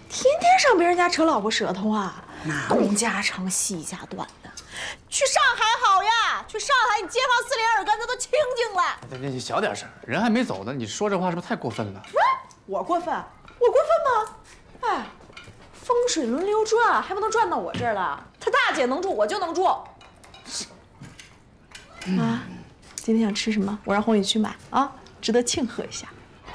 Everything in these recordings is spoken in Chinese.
天天上别人家扯老婆舌头啊，东家长西家短的。去上海好呀，去上海你街坊四邻耳根子都清净了。 你小点声，人还没走呢，你说这话是不是太过分了？ 我过分？我过分吗？哎，风水轮流转，还不能转到我这儿了。他大姐能住，我就能住。啊，今天想吃什么？我让红宇去买啊，值得庆贺一下。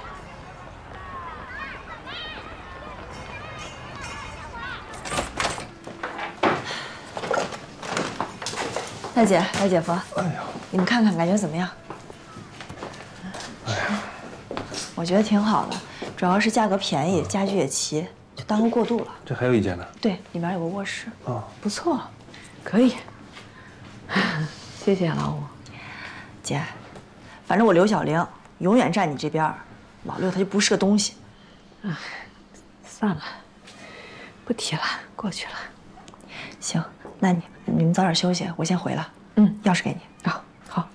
大姐，大姐夫，哎呦，你们看看，感觉怎么样？哎呀，我觉得挺好的，主要是价格便宜，家具也齐，就当个过渡了。 这还有一间呢？ 对，里面有个卧室， 不错，可以。谢谢老五， 姐，反正我刘小玲永远站你这边，老六他就不是个东西。 算了，不提了，过去了。 行，那你们早点休息，我先回了。钥匙给你。好。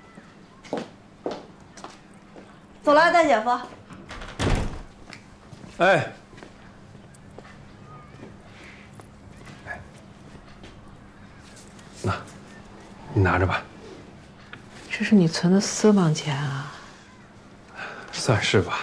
走了，大姐夫。 哎，你拿着吧。 这是你存的私房钱啊？ 算是吧。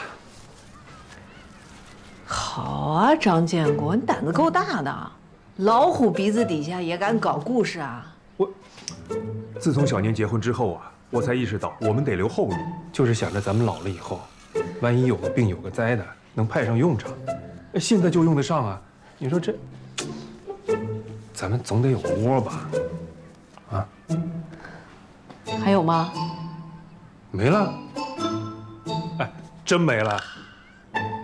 好啊，张建国，你胆子够大的，老虎鼻子底下也敢搞故事啊！ 自从小年结婚之后啊，我才意识到我们得留后路，就是想着咱们老了以后，万一有个病有个灾的，能派上用场。现在就用得上啊！你说这，咱们总得有个窝吧？啊？ 还有吗？ 没了。哎，真没了。